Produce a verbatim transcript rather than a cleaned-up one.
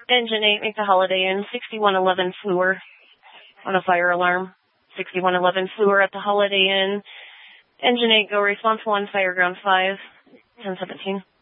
Engine eight, make the Holiday Inn, sixty-one eleven Fluor on a fire alarm. sixty-one eleven Fluor at the Holiday Inn. Engine eight, go response one, fire ground five, ten seventeen.